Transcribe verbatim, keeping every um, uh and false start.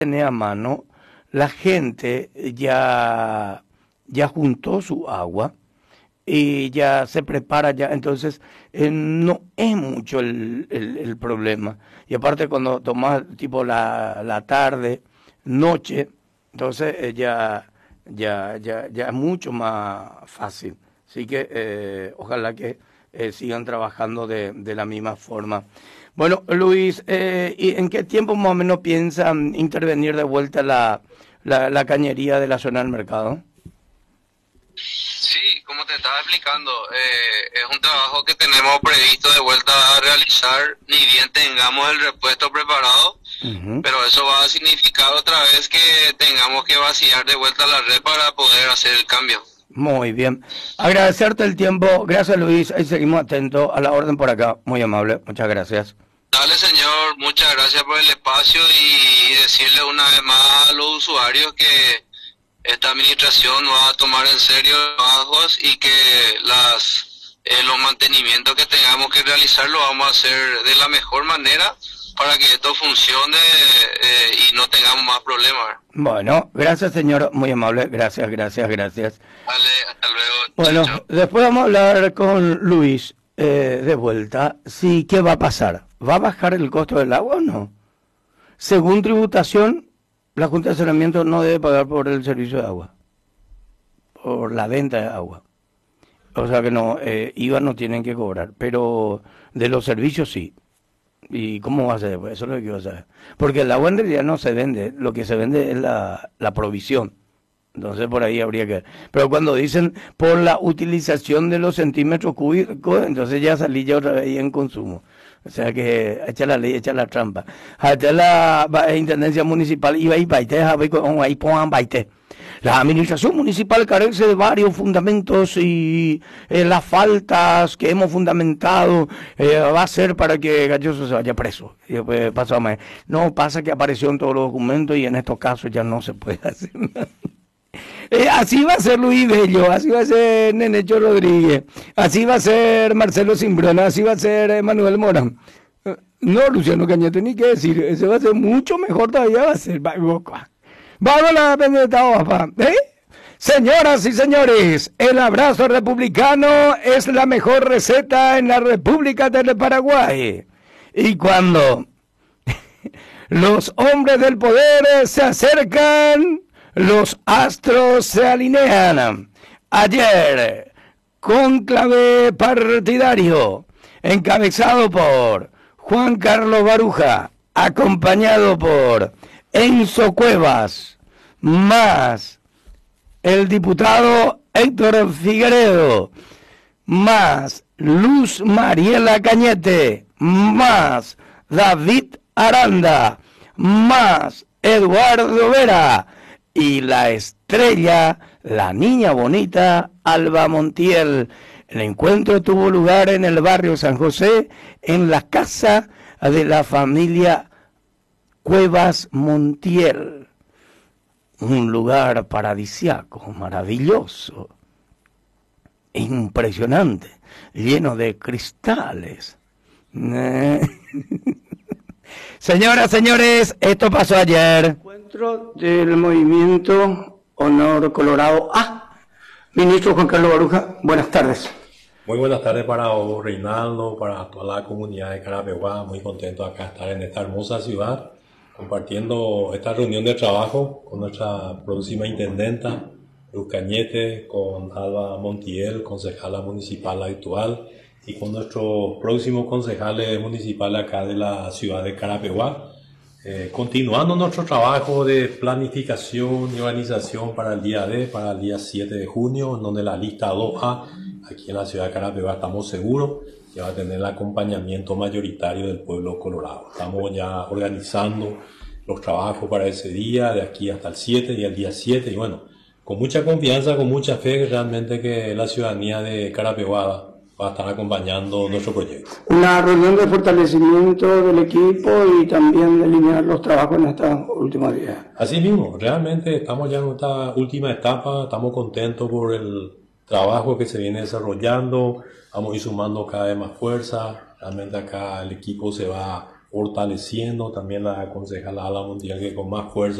tiene a mano, la gente ya, ya juntó su agua y ya se prepara ya, entonces eh, no es mucho el, el, el problema. Y aparte cuando tomas tipo la, la tarde, noche, entonces eh, ya, ya, ya, ya es mucho más fácil. Así que eh, ojalá que eh, sigan trabajando de, de la misma forma. Bueno, Luis, eh, ¿y en qué tiempo más o menos piensan intervenir de vuelta la, la, la cañería de la zona del mercado? Sí, como te estaba explicando, eh, es un trabajo que tenemos previsto de vuelta a realizar, ni bien tengamos el repuesto preparado, Uh-huh. pero eso va a significar otra vez que tengamos que vaciar de vuelta la red para poder hacer el cambio. Muy bien. Agradecerte el tiempo. Gracias, Luis. Ahí seguimos atentos a la orden por acá. Muy amable. Muchas gracias. Dale, señor, muchas gracias por el espacio y decirle una vez más a los usuarios que esta administración va a tomar en serio los trabajos y que las eh, los mantenimientos que tengamos que realizar lo vamos a hacer de la mejor manera para que esto funcione eh, y no tengamos más problemas. Bueno, gracias, señor. Muy amable. Gracias, gracias, gracias. Dale, hasta luego. Bueno, Chao, chao. después vamos a hablar con Luis eh, de vuelta. Sí, ¿qué va a pasar? ¿Va a bajar el costo del agua o no? Según tributación, la Junta de Saneamiento no debe pagar por el servicio de agua, por la venta de agua. O sea que no, eh, I V A no tienen que cobrar, pero de los servicios sí. ¿Y cómo va a ser? Pues eso es lo que quiero saber. Porque el agua en realidad no se vende, lo que se vende es la, la provisión. Entonces por ahí habría que... Pero cuando dicen por la utilización de los centímetros cúbicos, entonces ya salí ya otra vez ahí en consumo. O sea que echa la ley, echa la trampa. Hasta la va- Intendencia Municipal iba y baite, ahí pongan baite. La administración municipal carece de varios fundamentos y eh, las faltas que hemos fundamentado eh, va a ser para que Galloso se vaya preso. Y después pasó a más. No, pasa que apareció en todos los documentos y en estos casos ya no se puede hacer nada. Eh, así va a ser Luis Bello, así va a ser Nenecho Rodríguez, así va a ser Marcelo Simbrona, así va a ser eh, Manuel Morán. Eh, No, Luciano Cañete, ni qué decir, ese va a ser mucho mejor todavía, va a ser Bagoca. Vamos a la pendiente, papá. ¿Eh? Señoras y señores, el abrazo republicano es la mejor receta en la República del Paraguay. Y cuando los hombres del poder se acercan, los astros se alinean. Ayer, cónclave partidario, encabezado por Juan Carlos Baruja, acompañado por Enzo Cuevas, más el diputado Héctor Figueredo, más Luz Mariela Cañete, más David Aranda, más Eduardo Vera y la estrella, la niña bonita Alba Montiel. El encuentro tuvo lugar en el barrio San José, en la casa de la familia Cuevas Montiel. Un lugar paradisiaco, maravilloso, impresionante, lleno de cristales. Señoras, señores, esto pasó ayer. Encuentro del movimiento Honor Colorado. Ah, ministro Juan Carlos Baruja, buenas tardes. Muy buenas tardes para vos, Reinaldo, para toda la comunidad de Carapeguá. Muy contento acá estar en esta hermosa ciudad, compartiendo esta reunión de trabajo con nuestra próxima intendenta, Luz Cañete, con Alba Montiel, concejala municipal actual, y con nuestros próximos concejales municipales acá de la ciudad de Carapeguá, eh, continuando nuestro trabajo de planificación y organización para el día D, para el día siete de junio, en donde la lista dos A, aquí en la ciudad de Carapeguá, estamos seguros que va a tener el acompañamiento mayoritario del pueblo colorado. Estamos ya organizando los trabajos para ese día, de aquí hasta el siete y el día siete, y bueno, con mucha confianza, con mucha fe, realmente que la ciudadanía de Carapeguá va a estar acompañando nuestro proyecto. Una reunión de fortalecimiento del equipo y también de alinear los trabajos en estos últimos días. Así mismo, realmente estamos ya en esta última etapa, estamos contentos por el trabajo que se viene desarrollando, vamos a ir sumando cada vez más fuerza, realmente acá el equipo se va fortaleciendo también la concejala Ala Mundial, que con más fuerza